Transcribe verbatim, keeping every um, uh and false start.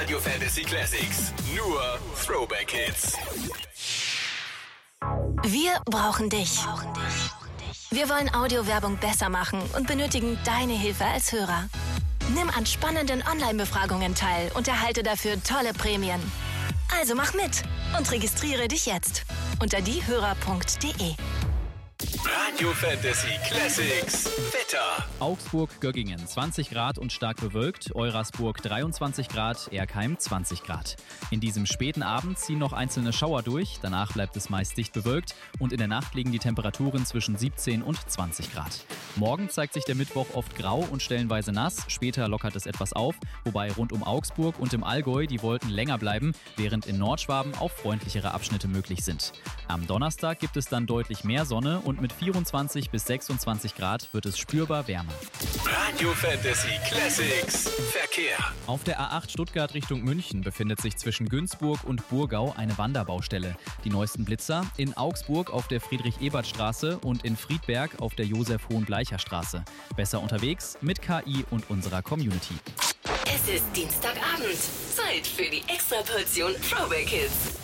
Radio Fantasy Classics. Nur Throwback Hits. Wir brauchen dich. Wir wollen Audiowerbung besser machen und benötigen deine Hilfe als Hörer. Nimm an spannenden Online-Befragungen teil und erhalte dafür tolle Prämien. Also mach mit und registriere dich jetzt unter diehörer punkt de. Radio Fantasy Classics Wetter. Augsburg-Göggingen zwanzig Grad und stark bewölkt, Eurasburg dreiundzwanzig Grad, Erkheim zwanzig Grad. In diesem späten Abend ziehen noch einzelne Schauer durch, danach bleibt es meist dicht bewölkt und in der Nacht liegen die Temperaturen zwischen siebzehn und zwanzig Grad. Morgen zeigt sich der Mittwoch oft grau und stellenweise nass, später lockert es etwas auf, wobei rund um Augsburg und im Allgäu die Wolken länger bleiben, während in Nordschwaben auch freundlichere Abschnitte möglich sind. Am Donnerstag gibt es dann deutlich mehr Sonne und mit vierundzwanzig bis sechsundzwanzig Grad wird es spürbar wärmer. Radio Fantasy Classics Verkehr. Auf der A acht Stuttgart Richtung München befindet sich zwischen Günzburg und Burgau eine Wanderbaustelle. Die neuesten Blitzer in Augsburg auf der Friedrich-Ebert-Straße und in Friedberg auf der Josef-Hohenbleicher-Straße. Besser unterwegs mit K I und unserer Community. Es ist Dienstagabend. Zeit für die Extraportion Throwback Hits.